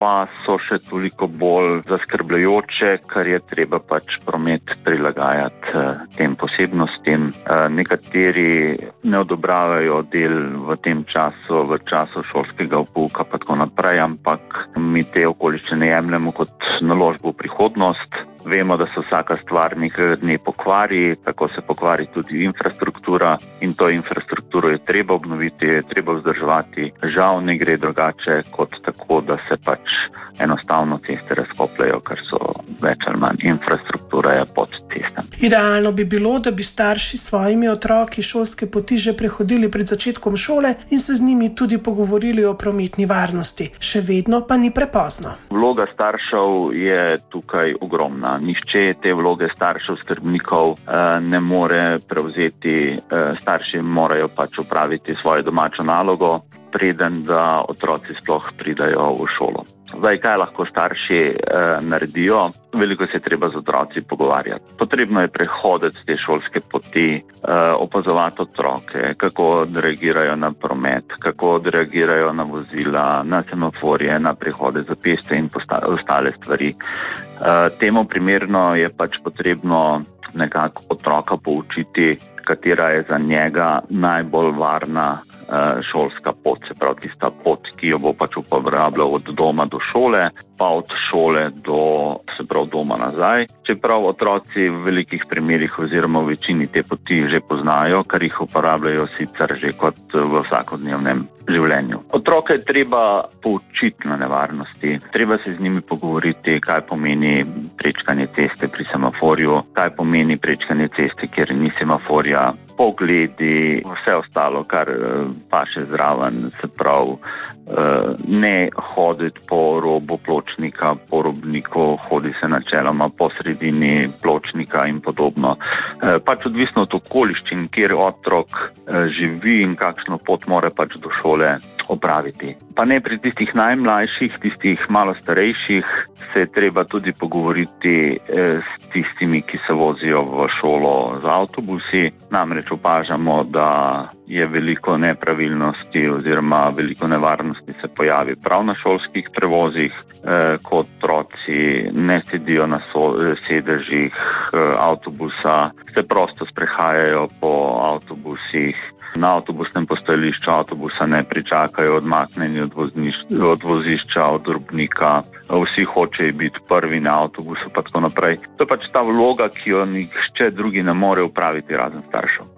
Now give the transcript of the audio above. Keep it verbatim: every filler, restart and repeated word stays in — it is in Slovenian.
pa so še toliko bolj zaskrbljujoče, ker je treba pač promet prilagajati tem posebnostim. Nekateri ne odobravajo del v tem času, v času šolskega pouka pa tako naprej, ampak mi te okoliščine jemljemo kot naložbo v prihodnost. Vemo, da se vsaka stvar nekega dne pokvari, tako se pokvari tudi infrastruktura in to infrastrukturo je treba obnoviti, je treba vzdrževati. Žal ne gre drugače kot tako, da se pač enostavno ceste razkopljajo, ker so več ali manj infrastruktura je pod cestami. Idealno bi bilo, da bi starši s svojimi otroki šolske poti že prehodili pred začetkom šole in se z njimi tudi pogovorili o prometni varnosti. Še vedno pa ni prepozno. Vloga staršev je tukaj ogromna. Nihče te vloge staršev, skrbnikov ne more prevzeti. Starši morajo pač opraviti svojo domačo nalogo, preden da otroci sploh pridajo v šolo. Zdaj, kaj lahko starši eh, naredijo? Veliko se je treba z otroci pogovarjati. Potrebno je prehoditi te šolske poti, eh, opazovati otroke, kako odreagirajo na promet, kako odreagirajo na vozila, na semaforje, na prehode za pešce in posta- ostale stvari. Eh, temu primerno je pač potrebno nekako otroka poučiti, katera je za njega najbolj varna šolska pot, se pravi tista pot, ki jo bo pač uporabljal od doma do šole, pa od šole do, se pravi, doma nazaj. Čeprav otroci v velikih primerih oziroma v večini te poti že poznajo, ker jih uporabljajo sicer že kot v vsakodnevnem življenju. Otroke je treba poučiti na nevarnosti, treba se z njimi pogovoriti, kaj pomeni prečkanje ceste pri semaforju, kaj pomeni prečkanje ceste, kjer ni semaforja, pogledi, vse ostalo, kar pa še zraven, se pravi, ne hoditi po robu pločnika, po robniku, hodi se načeloma po sredini pločnika in podobno. Pač odvisno od okoliščin, kjer otrok živi in kakšno pot mora pač do šole opraviti. Pa ne pri tistih najmlajših, tistih malo starejših, se je treba tudi pogovoriti s tistimi, ki se vozijo v šolo z avtobusi. Namreč opažamo, da je veliko nepravilnosti oziroma veliko nevarnosti se pojavi prav na šolskih prevozih, ko otroci ne sedijo na sedežih avtobusa, se prosto sprehajajo po avtobusih. Na avtobusnem postajališču avtobusa ne pričakajo odmaknjeni od, od vozišča, od robnika. Vsi hočejo biti prvi na avtobusu, pa tako naprej. To je pač ta vloga, ki jo nihče drugi ne more upraviti razen staršev.